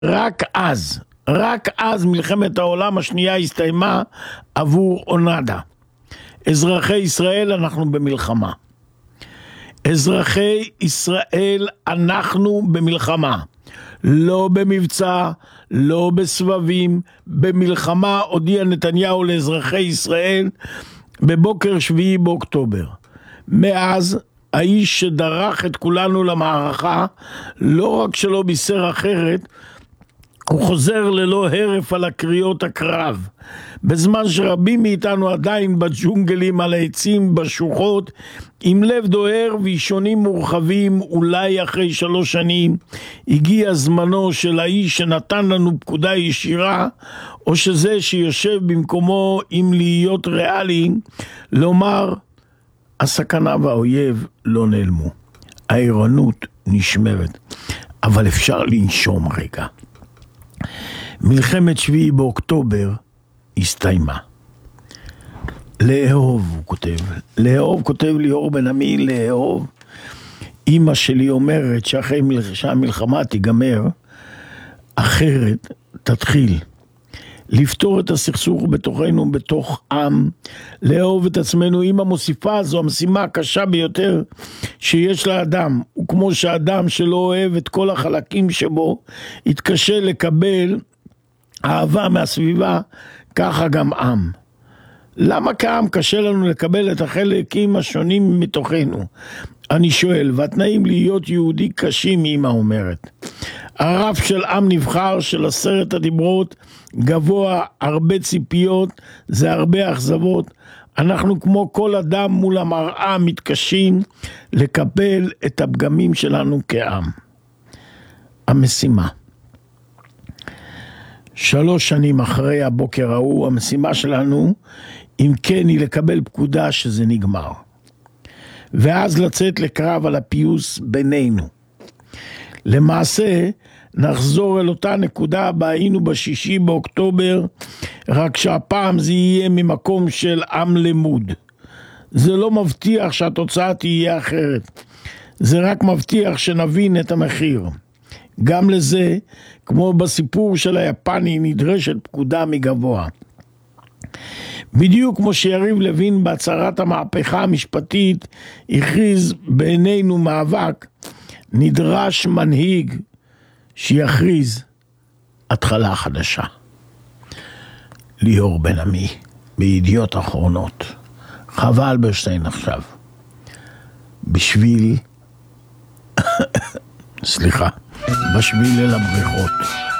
רק אז מלחמת העולם השנייה הסתיימה עבור אונדה. אזרחי ישראל, אנחנו במלחמה. אזרחי ישראל, אנחנו במלחמה. לא במבצע, לא בסבבים, במלחמה הודיע נתניהו לאזרחי ישראל בבוקר 7 באוקטובר. מאז האיש שדרך את כולנו למערכה, לא רק שלא בישר אחרת, הוא חוזר ללא הרף על הקריאות הקרב. בזמן שרבים מאיתנו עדיין בג'ונגלים על העצים בשוחות, עם לב דוהר וישונים מורחבים, אולי אחרי 3 שנים, הגיע זמנו של האיש שנתן לנו פקודה ישירה, או שזה שיושב במקומו, אם להיות ריאלי, לומר, הסכנה והאויב לא נעלמו. הערנות נשמרת, אבל אפשר לנשום רגע. מלחמת 7 באוקטובר הסתיימה. לאהוב, הוא כותב. לאהוב, כותב ליאור בן עמי, לאהוב. אמא שלי אומרת שאחרי שהמלחמה תיגמר, אחרת תתחיל. לפתור את הסכסוך בתוכנו, בתוך עם, לאהוב את עצמנו. אמא מוסיפה, זו המשימה הקשה ביותר שיש לאדם, וכמו שהאדם שלא אוהב את כל החלקים שבו, יתקשה לקבל אהבה מהסביבה, ככה גם עם. למה כעם קשה לנו לקבל את החלקים השונים מתוכנו? אני שואל, והתנאים להיות יהודי קשים, אמא אומרת. הרף של עם נבחר של 10 הדיברות גבוה, הרבה ציפיות, זה הרבה אכזבות. אנחנו כמו כל אדם מול המראה מתקשים לקבל את הפגמים שלנו כעם. המשימה. 3 שנים אחרי הבוקר ההוא, המשימה שלנו, אם כן, היא לקבל פקודה שזה נגמר. ואז לצאת לקרב על הפיוס בינינו. למעשה, נחזור אל אותה נקודה בה היינו ב6 באוקטובר, רק שהפעם זה יהיה ממקום של עם למוד. זה לא מבטיח שהתוצאה תהיה אחרת. זה רק מבטיח שנבין את המחיר. גם לזה, כמו בסיפור של היפני, נדרשת פקודה מגבוה. בדיוק כמו שיריב לוין בהצהרת המהפכה המשפטית הכריז בעינינו מאבק, נדרש מנהיג שיכריז התחלה חדשה. ליאור בן עמי, בידיעות אחרונות. חווה אלברשטיין עכשיו. בשביל בשביל אל הבריחות.